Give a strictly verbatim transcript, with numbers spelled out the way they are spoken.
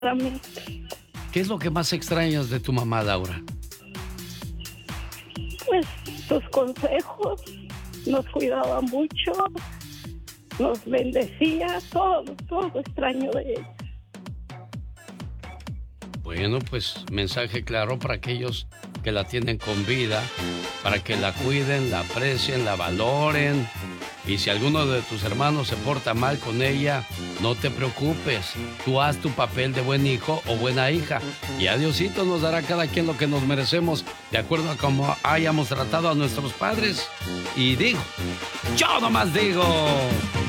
¿Qué es lo que más extrañas de tu mamá, Laura? Pues sus consejos, nos cuidaba mucho, nos bendecía, todo, todo extraño de ella. Bueno, pues mensaje claro para aquellos que la tienen con vida, para que la cuiden, la aprecien, la valoren. Y si alguno de tus hermanos se porta mal con ella, no te preocupes. Tú haz tu papel de buen hijo o buena hija. Y a Diosito nos dará cada quien lo que nos merecemos, de acuerdo a cómo hayamos tratado a nuestros padres. Y digo, yo nomás digo...